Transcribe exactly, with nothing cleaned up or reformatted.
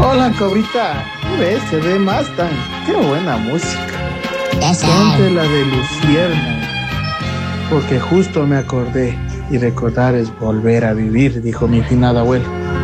Hola, cobrita. ¿Ves? Se ve más tan. Qué buena música. Ponte la de Lucierna. Porque justo me acordé. Y recordar es volver a vivir, dijo mi finado abuelo.